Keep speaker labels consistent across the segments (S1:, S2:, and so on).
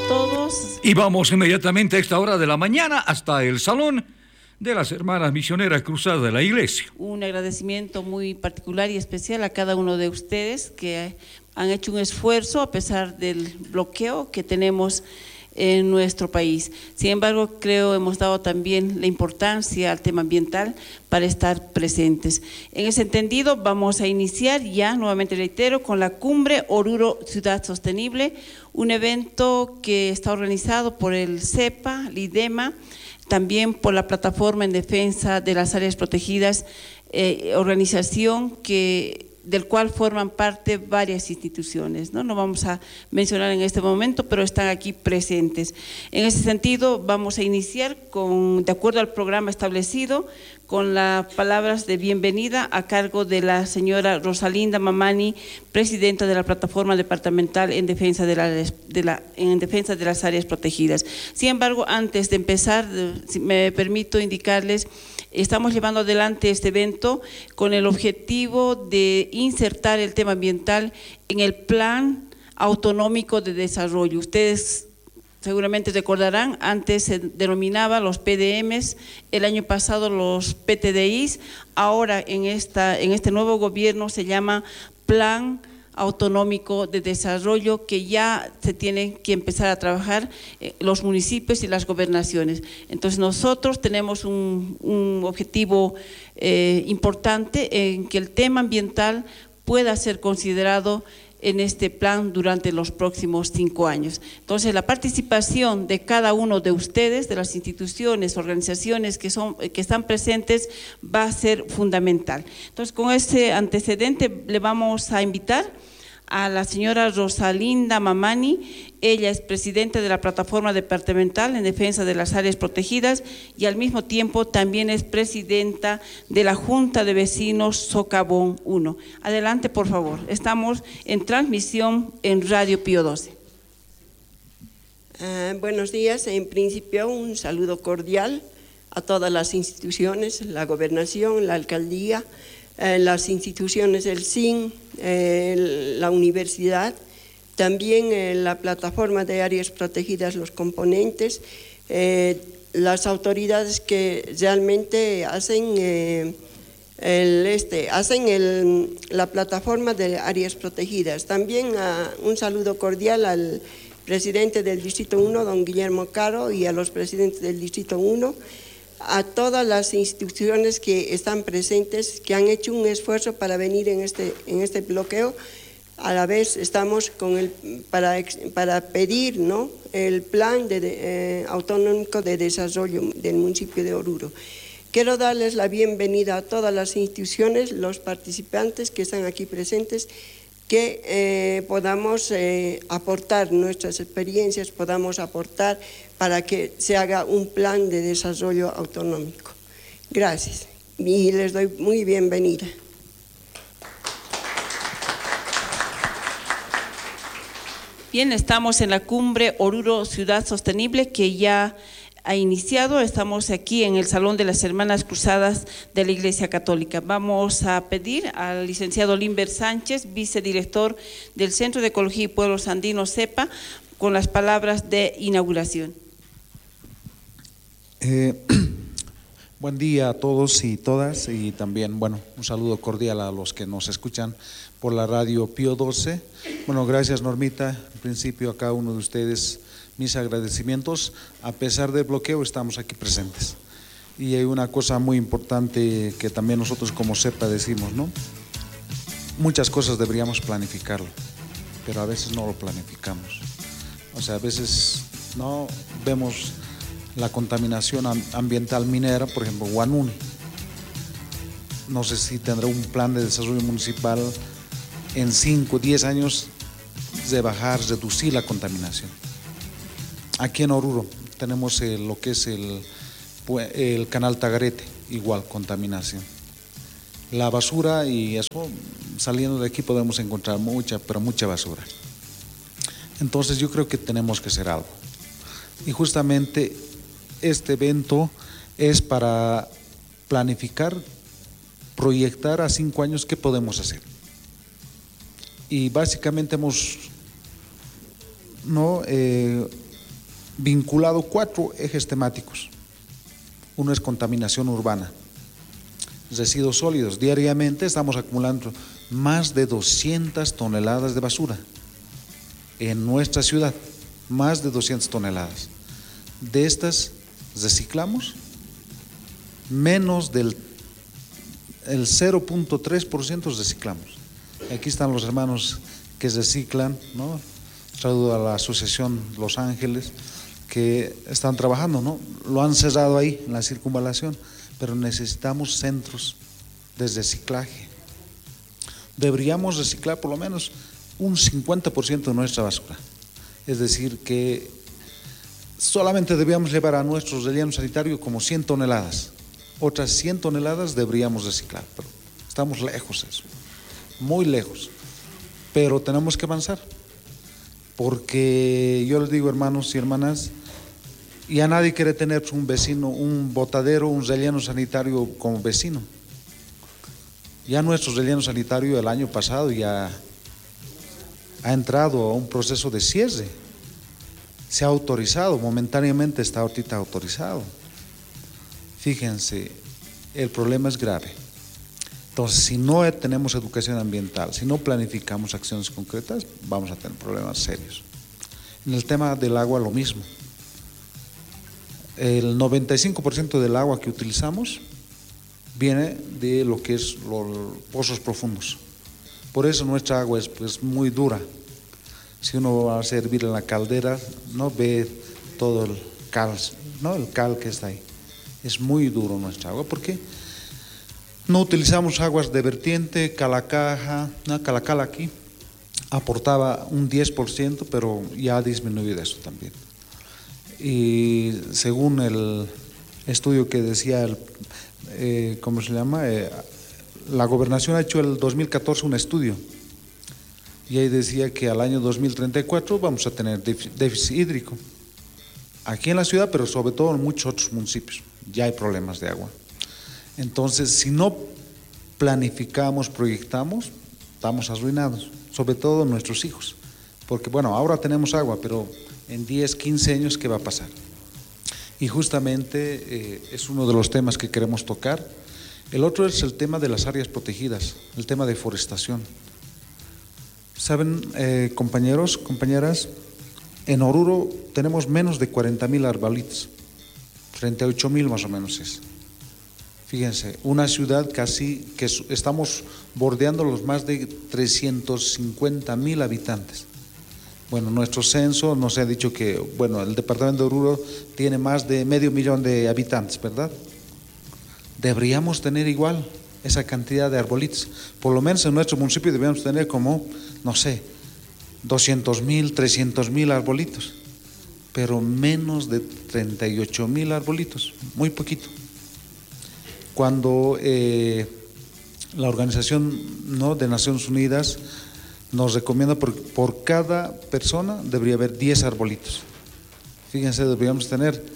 S1: todos.
S2: Y vamos inmediatamente a esta hora de la mañana hasta el salón de las Hermanas Misioneras Cruzadas de la Iglesia.
S1: Un agradecimiento muy particular y especial a cada uno de ustedes que han hecho un esfuerzo a pesar del bloqueo que tenemos en nuestro país. Sin embargo, creo hemos dado también la importancia al tema ambiental para estar presentes. En ese entendido, vamos a iniciar ya, nuevamente reitero, con la Cumbre Oruro Ciudad Sostenible, un evento que está organizado por el CEPA, LIDEMA, también por la Plataforma en Defensa de las Áreas Protegidas, organización del cual forman parte varias instituciones, ¿no? No vamos a mencionar en este momento, pero están aquí presentes. En ese sentido, vamos a iniciar de acuerdo al programa establecido, con las palabras de bienvenida a cargo de la señora Rosalinda Mamani, presidenta de la Plataforma Departamental en Defensa de las Áreas Protegidas. Sin embargo, antes de empezar, si me permito indicarles, estamos llevando adelante este evento con el objetivo de insertar el tema ambiental en el Plan Autonómico de Desarrollo. Ustedes seguramente recordarán, antes se denominaba los PDMs, el año pasado los PTDIs, ahora en este nuevo gobierno se llama Plan Autonómico de Desarrollo, que ya se tienen que empezar a trabajar los municipios y las gobernaciones. Entonces nosotros tenemos un objetivo importante en que el tema ambiental pueda ser considerado en este plan durante los próximos 5 años. Entonces, la participación de cada uno de ustedes, de las instituciones, organizaciones que están presentes, va a ser fundamental. Entonces, con este antecedente le vamos a invitar a la señora Rosalinda Mamani. Ella es presidenta de la Plataforma Departamental en Defensa de las Áreas Protegidas y al mismo tiempo también es presidenta de la Junta de Vecinos Socavón 1. Adelante, por favor. Estamos en transmisión en Radio Pío 12.
S3: Buenos días. En principio, un saludo cordial a todas las instituciones, la gobernación, la alcaldía, las instituciones del SIN, la universidad, también la plataforma de áreas protegidas, los componentes, las autoridades que realmente hacen la plataforma de áreas protegidas. También un saludo cordial al presidente del Distrito 1, don Guillermo Caro, y a los presidentes del Distrito 1, a todas las instituciones que están presentes, que han hecho un esfuerzo para venir en este bloqueo. A la vez estamos para pedir, ¿no?, el plan autonómico de desarrollo del municipio de Oruro. Quiero darles la bienvenida a todas las instituciones, los participantes que están aquí presentes, que podamos aportar nuestras experiencias, podamos aportar para que se haga un plan de desarrollo autonómico. Gracias y les doy muy bienvenida.
S1: Bien, estamos en la Cumbre Oruro Ciudad Sostenible que ya ha iniciado. Estamos aquí en el Salón de las Hermanas Cruzadas de la Iglesia Católica. Vamos a pedir al licenciado Limber Sánchez, vicedirector del Centro de Ecología y Pueblos Andinos, CEPA, con las palabras de inauguración.
S4: Buen día a todos y todas, y también, un saludo cordial a los que nos escuchan por la radio Pío 12. Gracias, Normita. En principio, a cada uno de ustedes mis agradecimientos. A pesar del bloqueo, estamos aquí presentes. Y hay una cosa muy importante que también nosotros como CEPA decimos, ¿no? Muchas cosas deberíamos planificarlo, pero a veces no lo planificamos. O sea, a veces no vemos la contaminación ambiental minera, por ejemplo, Guanuni. No sé si tendrá un plan de desarrollo municipal en 5 o 10 años de reducir la contaminación. Aquí en Oruro tenemos lo que es el canal Tagarete, igual contaminación. La basura y eso, saliendo de aquí podemos encontrar mucha basura. Entonces yo creo que tenemos que hacer algo. Y justamente este evento es para planificar, proyectar a 5 años qué podemos hacer. Y básicamente hemos vinculado 4 ejes temáticos. Uno es contaminación urbana, residuos sólidos. Diariamente estamos acumulando más de 200 toneladas de basura en nuestra ciudad, más de 200 toneladas. De estas reciclamos menos del 0.3% reciclamos. Aquí están los hermanos que reciclan, ¿no? Saludo a la Asociación Los Ángeles, que están trabajando, ¿no? Lo han cerrado ahí en la circunvalación, pero necesitamos centros de reciclaje. Deberíamos reciclar por lo menos un 50% de nuestra basura. Es decir, que solamente deberíamos llevar a nuestro relleno sanitario como 100 toneladas. Otras 100 toneladas deberíamos reciclar, pero estamos lejos de eso, muy lejos. Pero tenemos que avanzar, porque yo les digo, hermanos y hermanas, ya nadie quiere tener un vecino, un botadero, un relleno sanitario como vecino. Ya nuestro relleno sanitario el año pasado ya ha entrado a un proceso de cierre. Se ha autorizado, momentáneamente está ahorita autorizado. Fíjense, el problema es grave. Entonces, si no tenemos educación ambiental, si no planificamos acciones concretas, vamos a tener problemas serios. En el tema del agua, lo mismo. El 95% del agua que utilizamos viene de lo que es los pozos profundos. Por eso nuestra agua es muy dura. Si uno va a servir en la caldera, no ve todo el cal, ¿no? El cal que está ahí. Es muy duro nuestra agua porque no utilizamos aguas de vertiente. Calacaja, ¿no? Calacal aquí aportaba un 10%, pero ya ha disminuido eso también. Y según el estudio que decía, ¿cómo se llama? La gobernación ha hecho el 2014 un estudio y ahí decía que al año 2034 vamos a tener déficit hídrico aquí en la ciudad, pero sobre todo en muchos otros municipios ya hay problemas de agua. Entonces, si no planificamos, proyectamos, estamos arruinados, sobre todo nuestros hijos, porque bueno, ahora tenemos agua, pero en 10, 15 años, ¿qué va a pasar? Y justamente es uno de los temas que queremos tocar. El otro es el tema de las áreas protegidas, el tema de forestación. Saben, compañeros, compañeras, en Oruro tenemos menos de 40,000 arbolitos, 38,000 más o menos es. Fíjense, una ciudad casi que estamos bordeando los más de 350,000 habitantes. Bueno, nuestro censo nos ha dicho que, bueno, el departamento de Oruro tiene más de 500,000 de habitantes, ¿verdad? Deberíamos tener igual esa cantidad de arbolitos. Por lo menos en nuestro municipio deberíamos tener como, no sé, 200,000, 300,000 arbolitos, pero menos de 38,000 arbolitos, muy poquito. Cuando la Organización, ¿no?, de Naciones Unidas nos recomienda por cada persona debería haber 10 arbolitos. Fíjense, deberíamos tener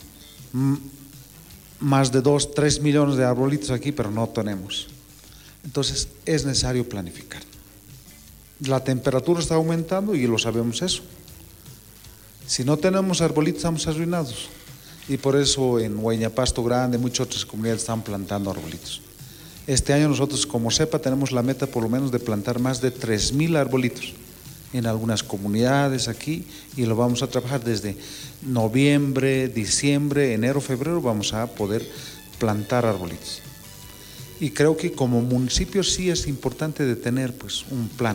S4: más de 2, 3 millones de arbolitos aquí, pero no tenemos. Entonces es necesario planificar. La temperatura está aumentando y lo sabemos eso. Si no tenemos arbolitos estamos arruinados. Y por eso en Hueña, Pasto Grande, muchas otras comunidades están plantando arbolitos. Este año nosotros como CEPA tenemos la meta por lo menos de plantar más de 3,000 arbolitos en algunas comunidades aquí y lo vamos a trabajar desde noviembre, diciembre, enero, febrero vamos a poder plantar arbolitos. Y creo que como municipio sí es importante de tener pues un plan.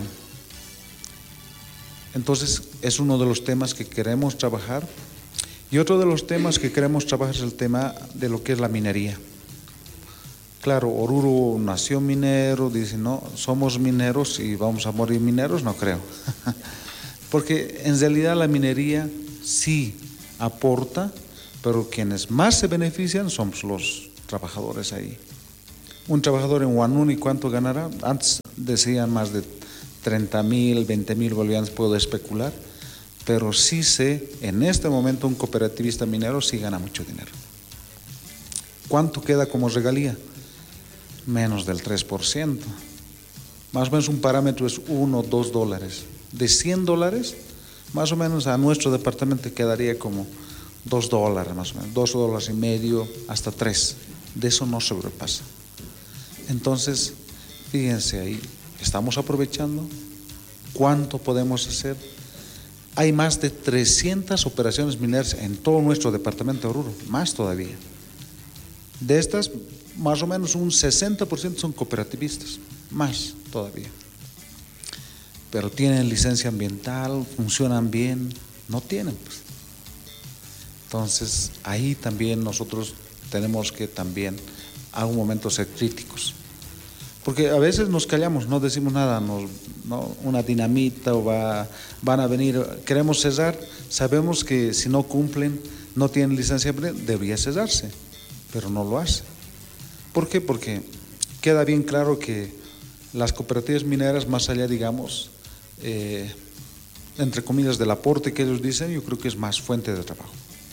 S4: Entonces es uno de los temas que queremos trabajar y otro de los temas que queremos trabajar es el tema de lo que es la minería. Claro, Oruro nació minero, dice, no, somos mineros y vamos a morir mineros, no creo. Porque en realidad la minería sí aporta, pero quienes más se benefician somos los trabajadores ahí. Un trabajador en Huanuni, ¿cuánto ganará? Antes decían más de 30,000, 20,000 bolivianos, puedo especular, pero sí sé, en este momento un cooperativista minero sí gana mucho dinero. ¿Cuánto queda como regalía? Menos del 3%. Más o menos un parámetro es $1 o $2. De $100, más o menos a nuestro departamento quedaría como $2 más o menos, $2.50 hasta $3. De eso no sobrepasa. Entonces, fíjense ahí, estamos aprovechando. ¿Cuánto podemos hacer? Hay más de 300 operaciones mineras en todo nuestro departamento de Oruro, más todavía. De estas, más o menos un 60% son cooperativistas, más todavía. Pero tienen licencia ambiental, funcionan bien, no tienen, pues. Entonces, ahí también nosotros tenemos que también a un momento ser críticos. Porque a veces nos callamos, no decimos nada, una dinamita o van a venir, queremos cesar, sabemos que si no cumplen, no tienen licencia, debería cesarse, pero no lo hace. ¿Por qué? Porque queda bien claro que las cooperativas mineras, más allá, digamos, entre comillas, del aporte que ellos dicen, yo creo que es más fuente de trabajo.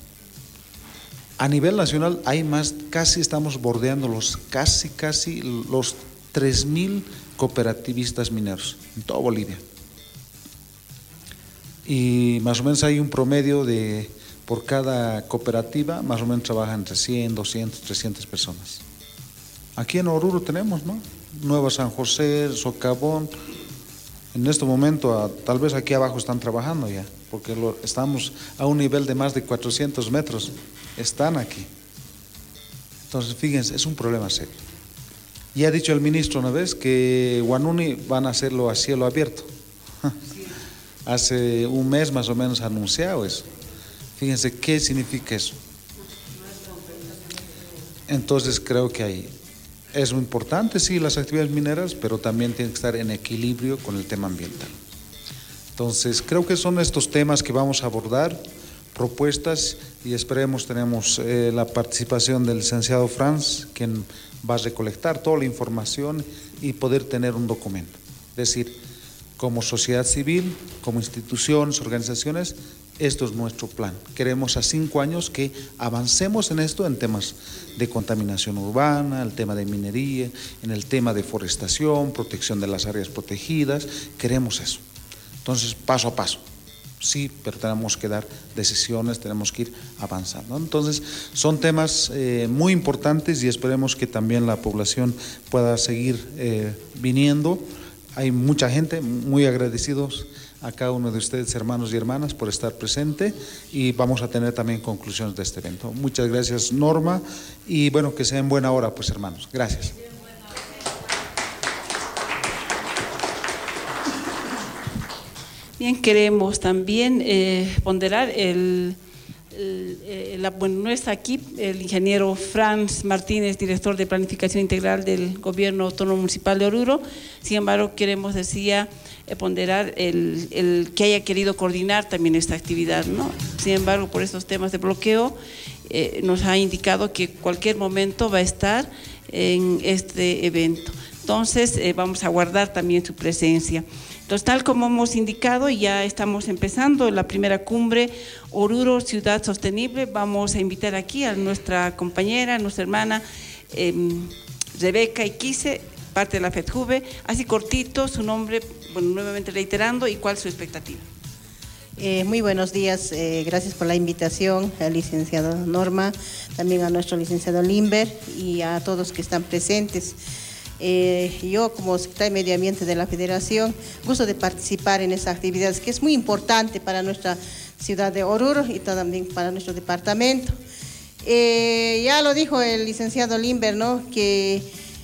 S4: A nivel nacional hay más, casi estamos bordeando los 3.000 cooperativistas mineros en toda Bolivia. Y más o menos hay un promedio de, por cada cooperativa, más o menos trabajan entre 100, 200, 300 personas. Aquí en Oruro tenemos, ¿no? Nueva San José, Socavón. En este momento, tal vez aquí abajo están trabajando ya, porque estamos a un nivel de más de 400 metros. Están aquí. Entonces, fíjense, es un problema serio. Ya ha dicho el ministro una vez que Huanuni van a hacerlo a cielo abierto. Hace un mes más o menos ha anunciado eso. Fíjense qué significa eso. Entonces creo que ahí es muy importante, sí, las actividades mineras, pero también tienen que estar en equilibrio con el tema ambiental. Entonces creo que son estos temas que vamos a abordar, propuestas, y esperemos, tenemos la participación del licenciado Franz, quien va a recolectar toda la información y poder tener un documento. Es decir, como sociedad civil, como instituciones, organizaciones, esto es nuestro plan. Queremos a 5 años que avancemos en esto, en temas de contaminación urbana, el tema de minería, en el tema de forestación, protección de las áreas protegidas. Queremos eso. Entonces, paso a paso. Sí, pero tenemos que dar decisiones, tenemos que ir avanzando. Entonces, son temas muy importantes y esperemos que también la población pueda seguir viniendo. Hay mucha gente, muy agradecidos a cada uno de ustedes, hermanos y hermanas, por estar presente, y vamos a tener también conclusiones de este evento. Muchas gracias, Norma, y bueno, que sea en buena hora, pues, hermanos. Gracias.
S1: Bien, queremos también ponderar no está aquí el ingeniero Franz Martínez, director de Planificación Integral del Gobierno Autónomo Municipal de Oruro. Sin embargo, queremos, decía, ponderar el que haya querido coordinar también esta actividad, ¿no? Sin embargo, por estos temas de bloqueo, nos ha indicado que cualquier momento va a estar en este evento. Entonces, vamos a guardar también su presencia. Entonces, tal como hemos indicado, ya estamos empezando la primera cumbre Oruro Ciudad Sostenible. Vamos a invitar aquí a nuestra compañera, nuestra hermana Rebeca Iquice, parte de la FEDJUVE. Así cortito, su nombre, bueno, nuevamente reiterando, y cuál es su expectativa.
S5: Muy buenos días, gracias por la invitación al licenciado Norma, también a nuestro licenciado Limber y a todos que están presentes. Yo, como secretaria de Medio Ambiente de la Federación, gusto de participar en esta actividad que es muy importante para nuestra ciudad de Oruro y también para nuestro departamento. Ya lo dijo el licenciado Limber, ¿no?, que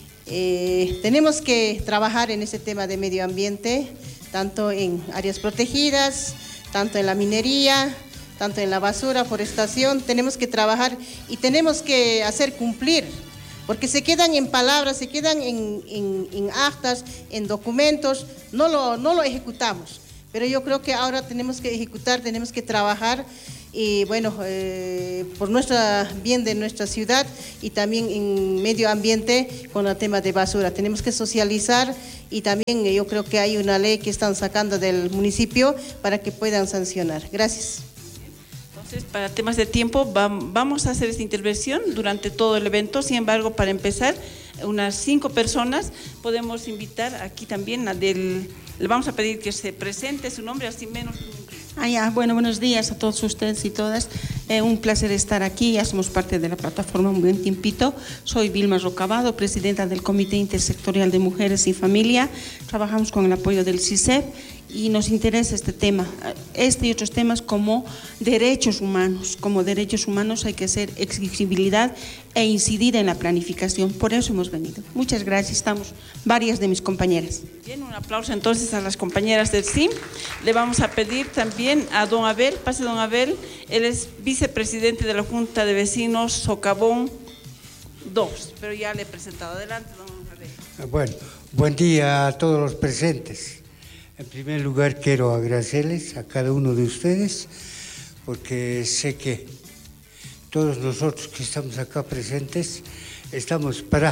S5: tenemos que trabajar en este tema de medio ambiente, tanto en áreas protegidas, tanto en la minería, tanto en la basura, forestación. Tenemos que trabajar y tenemos que hacer cumplir, porque se quedan en palabras, se quedan en actas, en documentos, no lo ejecutamos. Pero yo creo que ahora tenemos que ejecutar, tenemos que trabajar, y bueno, por nuestro bien de nuestra ciudad y también en medio ambiente con el tema de basura. Tenemos que socializar, y también yo creo que hay una ley que están sacando del municipio para que puedan sancionar. Gracias.
S1: Entonces, para temas de tiempo, vamos a hacer esta intervención durante todo el evento. Sin embargo, para empezar, unas 5 personas, podemos invitar aquí también le vamos a pedir que se presente su nombre, así menos.
S6: Bueno, buenos días a todos ustedes y todas. Un placer estar aquí, ya somos parte de la plataforma un buen tiempito. Soy Vilma Rocabado, presidenta del Comité Intersectorial de Mujeres y Familia. Trabajamos con el apoyo del CISEP y nos interesa este tema, este y otros temas como derechos humanos. Como derechos humanos hay que hacer exigibilidad e incidir en la planificación. Por eso hemos venido. Muchas gracias, estamos varias de mis compañeras.
S1: Bien, un aplauso entonces a las compañeras del CIM. Le vamos a pedir también a don Abel, pase don Abel, él es vicepresidente de la Junta de Vecinos Socavón 2, pero ya le he presentado. Adelante, don Abel.
S7: Bueno, buen día a todos los presentes. En primer lugar, quiero agradecerles a cada uno de ustedes, porque sé que todos nosotros que estamos acá presentes estamos para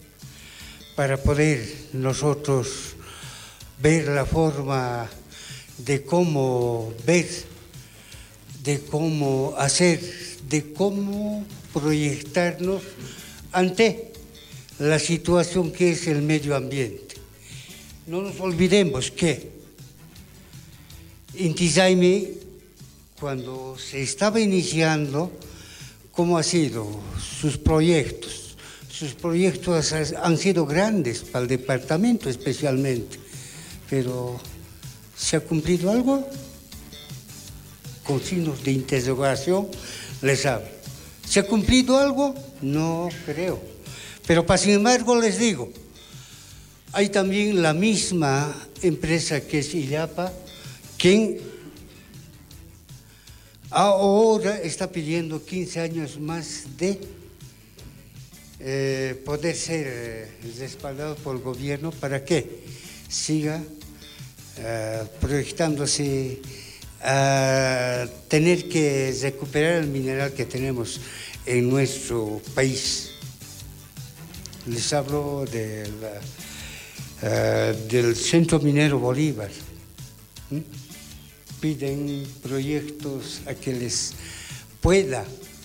S7: poder nosotros ver la forma de cómo ver, de cómo hacer, de cómo proyectarnos ante la situación que es el medio ambiente. No nos olvidemos que Inti Zaime, cuando se estaba iniciando, ¿cómo ha sido? Sus proyectos han sido grandes para el departamento especialmente, pero ¿se ha cumplido algo? Con signos de interrogación les hablo. ¿Se ha cumplido algo? No creo. Pero sin embargo les digo, hay también la misma empresa que es ILAPA, quien ahora está pidiendo 15 años más de poder ser respaldado por el gobierno para que siga proyectándose a tener que recuperar el mineral que tenemos en nuestro país. Les hablo del Centro Minero Bolívar. Piden proyectos a que les pueda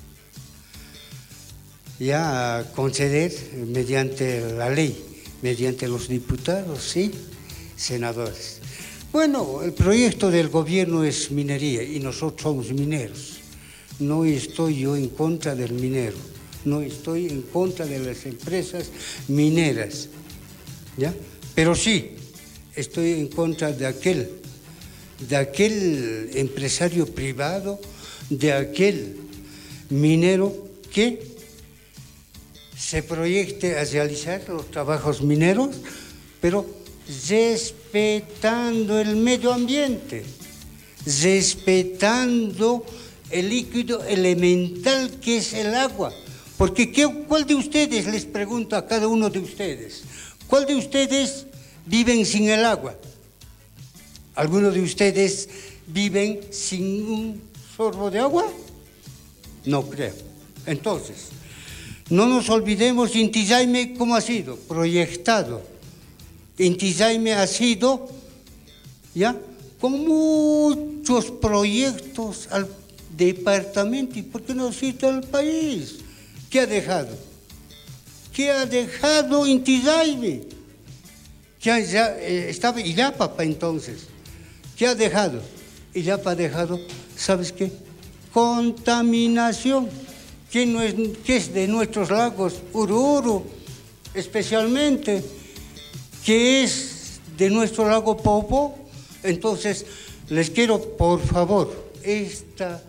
S7: ya conceder mediante la ley, mediante los diputados y senadores. Bueno, el proyecto del gobierno es minería y nosotros somos mineros. No estoy yo en contra del minero, no estoy en contra de las empresas mineras, ¿ya? Pero sí estoy en contra de aquel empresario privado, de aquel minero que se proyecte a realizar los trabajos mineros, pero respetando el medio ambiente, respetando el líquido elemental que es el agua. Porque ¿cuál de ustedes, les pregunto a cada uno de ustedes, cuál de ustedes viven sin el agua? ¿Algunos de ustedes viven sin un sorbo de agua? No creo. Entonces, no nos olvidemos, Inti Zaime, ¿cómo ha sido? Proyectado. Inti Zaime ha sido, ¿ya?, con muchos proyectos al departamento, y ¿por qué no cito al país? ¿Qué ha dejado? ¿Qué ha dejado Inti Zaime? Ya estaba ILAPA para entonces. ¿Qué ha dejado? ILAPA ha dejado, ¿sabes qué? Contaminación. ¿Qué es de nuestros lagos? Ururu, especialmente. ¿Qué es de nuestro lago Popo? Entonces, les quiero, por favor, esta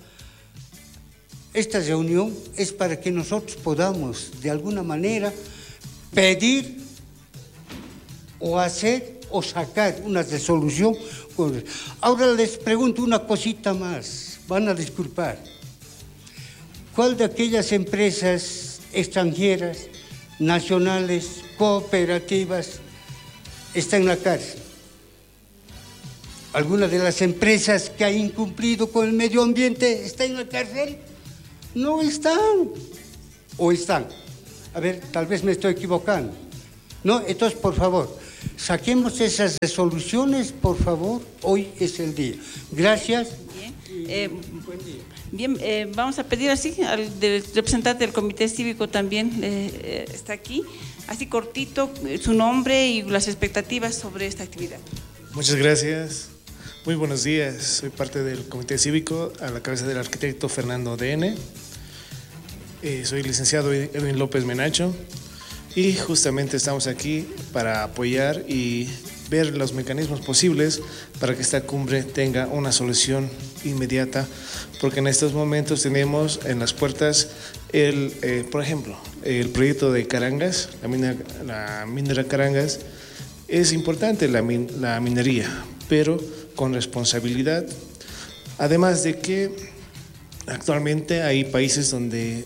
S7: reunión es para que nosotros podamos, de alguna manera, pedir o hacer o sacar una resolución. Ahora les pregunto una cosita más, van a disculpar. ¿Cuál de aquellas empresas extranjeras, nacionales, cooperativas, está en la cárcel? ¿Alguna de las empresas que ha incumplido con el medio ambiente está en la cárcel? No están. ¿O están? A ver, tal vez me estoy equivocando. No, entonces, por favor, saquemos esas resoluciones, por favor. Hoy es el día. Gracias.
S1: Buen día. Bien, vamos a pedir así al representante del Comité Cívico también está aquí, así cortito, su nombre y las expectativas sobre esta actividad.
S8: Muchas gracias. Muy buenos días, soy parte del Comité Cívico a la cabeza del arquitecto Fernando DN. Soy licenciado Edwin López Menacho y justamente estamos aquí para apoyar y ver los mecanismos posibles para que esta cumbre tenga una solución inmediata, porque en estos momentos tenemos en las puertas, por ejemplo, el proyecto de Carangas, la minera Carangas. Es importante la minería, pero con responsabilidad, además de que actualmente hay países donde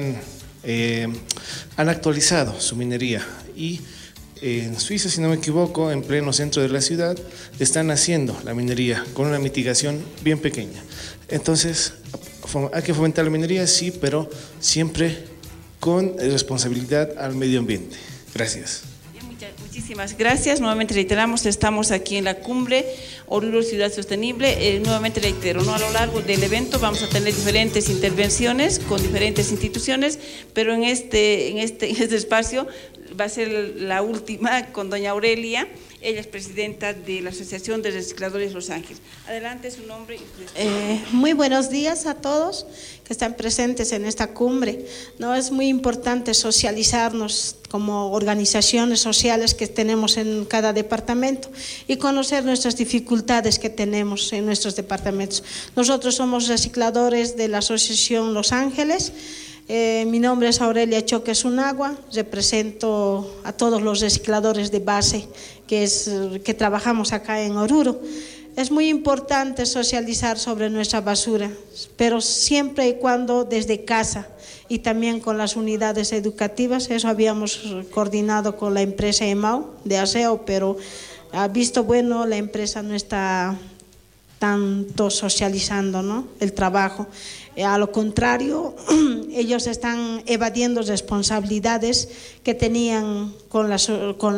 S8: han actualizado su minería y en Suiza, si no me equivoco, en pleno centro de la ciudad, están haciendo la minería con una mitigación bien pequeña. Entonces, hay que fomentar la minería, sí, pero siempre con responsabilidad al medio ambiente. Gracias.
S1: Muchísimas gracias. Nuevamente reiteramos, estamos aquí en la cumbre Oruro Ciudad Sostenible. Nuevamente reitero, ¿no? A lo largo del evento vamos a tener diferentes intervenciones con diferentes instituciones, pero en este espacio va a ser la última con doña Aurelia. Ella es presidenta de la Asociación de Recicladores Los Ángeles. Adelante, su nombre.
S9: Muy buenos días a todos que están presentes en esta cumbre. No, es muy importante socializarnos como organizaciones sociales que tenemos en cada departamento y conocer nuestras dificultades que tenemos en nuestros departamentos. Nosotros somos recicladores de la Asociación Los Ángeles. Mi nombre es Aurelia Choques Unagua, represento a todos los recicladores de base que trabajamos acá en Oruro. Es muy importante socializar sobre nuestra basura, pero siempre y cuando desde casa y también con las unidades educativas. Eso habíamos coordinado con la empresa EMAU de aseo, pero ha visto bueno, la empresa no está tanto socializando, ¿no?, el trabajo. A lo contrario, ellos están evadiendo responsabilidades que tenían con la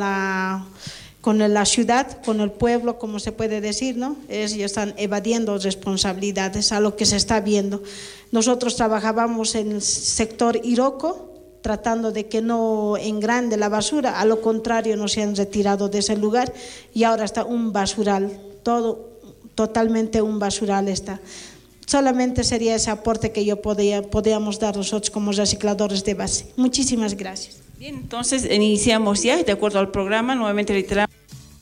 S9: ciudad, con el pueblo, como se puede decir, ¿no? Ellos están evadiendo responsabilidades a lo que se está viendo. Nosotros trabajábamos en el sector Iroko, tratando de que no engrande la basura, a lo contrario nos han retirado de ese lugar y ahora está un basural, totalmente un basural está. Solamente sería ese aporte que podíamos dar nosotros como recicladores de base. Muchísimas gracias.
S1: Bien, entonces iniciamos ya, de acuerdo al programa, nuevamente reiteramos.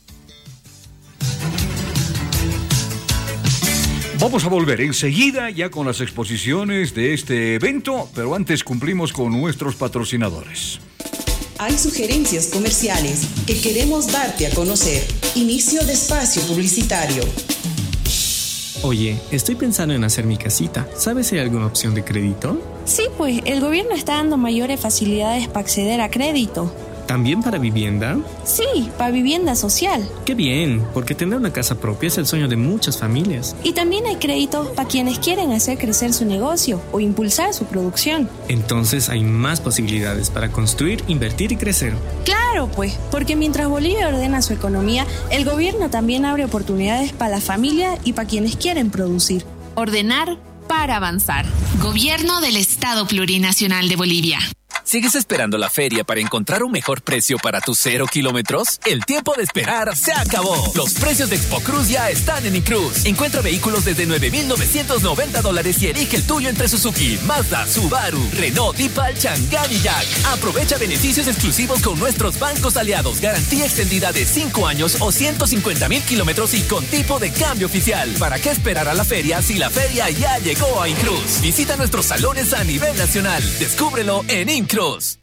S2: Vamos a volver enseguida ya con las exposiciones de este evento, pero antes cumplimos con nuestros patrocinadores.
S10: Hay sugerencias comerciales que queremos darte a conocer. Inicio de espacio publicitario.
S11: Oye, estoy pensando en hacer mi casita. ¿Sabes si hay alguna opción de crédito?
S12: Sí, pues el gobierno está dando mayores facilidades para acceder a crédito.
S11: ¿También para vivienda?
S12: Sí, para vivienda social.
S11: ¡Qué bien! Porque tener una casa propia es el sueño de muchas familias.
S12: Y también hay créditos para quienes quieren hacer crecer su negocio o impulsar su producción.
S11: Entonces hay más posibilidades para construir, invertir y crecer.
S12: Claro, pues, porque mientras Bolivia ordena su economía, el gobierno también abre oportunidades para la familia y para quienes quieren producir.
S13: Ordenar para avanzar. Gobierno del Estado Plurinacional de Bolivia.
S14: ¿Sigues esperando la feria para encontrar un mejor precio para tus 0 kilómetros? El tiempo de esperar se acabó. Los precios de Expo Cruz ya están en Incruz. Encuentra vehículos desde $9,990 y elige el tuyo entre Suzuki, Mazda, Subaru, Renault, Dipal, Chang'an y Jack. Aprovecha beneficios exclusivos con nuestros bancos aliados. Garantía extendida de 5 años o 150,000 kilómetros y con tipo de cambio oficial. ¿Para qué esperar a la feria si la feria ya llegó a Incruz? Visita nuestros salones a nivel nacional. Descúbrelo en Incruz.